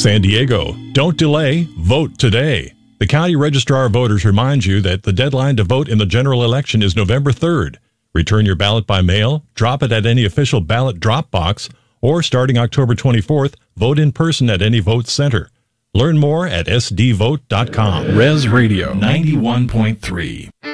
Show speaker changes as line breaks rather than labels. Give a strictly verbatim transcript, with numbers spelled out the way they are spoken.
San Diego, don't delay, vote today. The County Registrar of Voters reminds you that the deadline to vote in the general election is November third. Return your ballot by mail, drop it at any official ballot drop box, or starting October twenty-fourth, vote in person at any vote center. Learn more at s d vote dot com.
Res Radio ninety-one point three.